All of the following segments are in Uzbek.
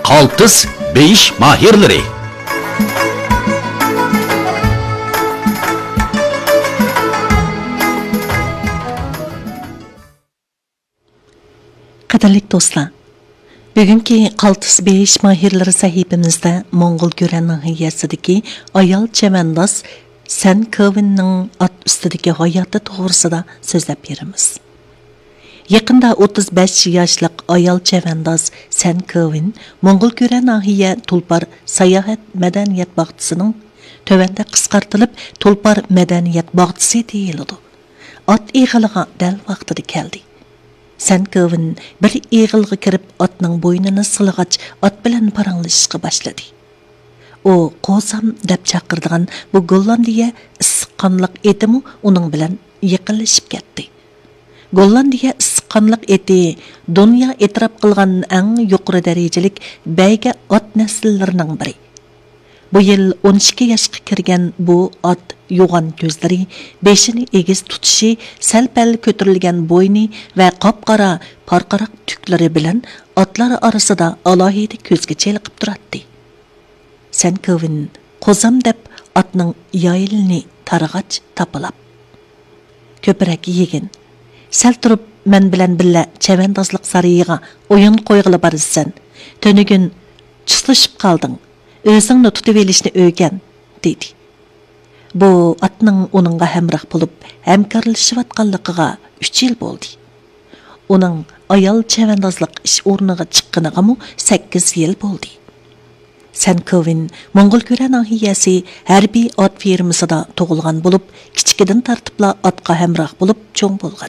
Qaltis beyish mahirlari. Qadirlik dostlar, bugünkü Qaltis beyish mahirlari sahifamizda Moğol Gören nahiyasidagi ayol chavandoz Sen Kovinning at ustidagi hayoti to'g'risida so'zlab beramiz. Yaqinda 35 yoshli ayol chavandoz Sen Kovin Moğol Gören nahiya Tulpar sayohat madaniyat bog'chisining tövəndə qisqartılıb Tulpar madaniyat bog'chisi deyiladi. At eg'iliga dal vaqtida keldi. Sen Kovin bir eg'ilga kirib atning bo'ynini silg'ach at bilan paranglashishga boshladi. O qo'sam deb chaqirdigan bu Gollandiya issiqqanliq etimi uning bilan yaqinlashib ketdi. Gollandiya issiqqanliq eti dunyo e'tirof qilgan eng yuqori darajalik bayga at nasllarining biri. Bu yil 12 yoshga kirgan bu at yo'g'on ko'zlari, beshini egiz tutishi, sal-pal ko'tarilgan bo'yni va qop-qora parqaroq tuklari bilan atlar orasida alohida ko'zga cheliqib turadi. Sen Kovin qo'zam deb atning yoyilini targ'ach tapilab. Ko'pirak yegin. Sal turib men bilan billa chavandozlik sariyiga o'yin qo'yg'ili borsan. Tönügün chislashib qolding. O'zingni tutib elishni o'rgan, dedi. Bu atning uningga hamroh bo'lib, hamkorlashayotganligiga 3 yil bo'ldi. Uning ayol chavandozlik ish o'rniga chiqqaniga 8 yil bo'ldi. Sen Kovin Moğol Gören nahiyasi harbiy at firmasida tug'ilgan bo'lib, kichikidan tartibla atqa hamroh bo'lib cho'ng bo'lgan.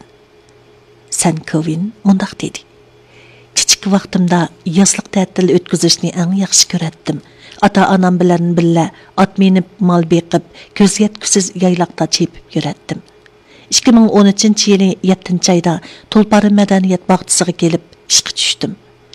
Sen Kovin mundaq dedi. Kichik vaqtimda yozliq ta'til o'tkazishni eng yaxshi ko'ratdim. Ata-onam bilan billa at minib, mol beqib, ko'z yetkusiz yayloqda chepib yuratdim. 2013-yili 7-oyda Tulpar madaniyat bog'chisiga kelib ishga tushdim.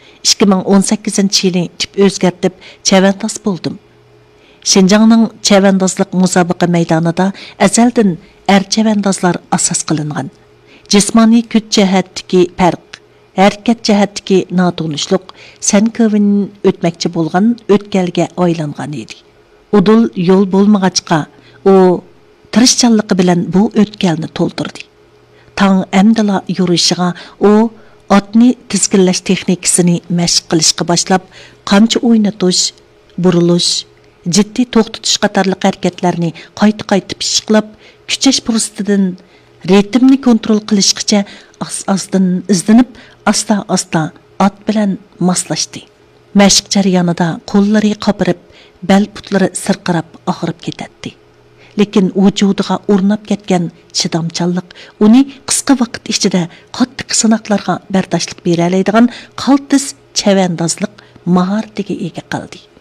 2018-yili tip o'zgartib chavandoz bo'ldim. Şinjanning chavandozlik musobaqa maydonida azaldan chavandozlar asos qilingan. Jismoniy kuch jihatdagi farq, harakat jihatdagi notonishlik Sen Kovin o'tmoqchi bo'lgan o'tkalga aylangan edi. Udul yo'l bo'lmag'achqa u tirishchanligi bilan bu o'tkalni to'ldirdi. Tang amdala yurishiga u atni tizginlash texnikasini mashq qilishga boshlab, qamchi o'ynatish, burilish, jiddiy to'xtatish qatorli harakatlarni qayta pishqilab, kuchash fursatidan ritmni kontrol qilishgacha asdan izlanib, asta at bilan moslashdi. Mashq jarayonida qo'llari qopirib, bel putlari sirqirab og'rib ketadi. Lekin vujudiga o'rnab ketgan chidamchanlik uni qisqa vaqt ichida qattiq sinoqlarga bardoshlik bera oladigan qaltis chavandozlik mahoratiga ega qildi.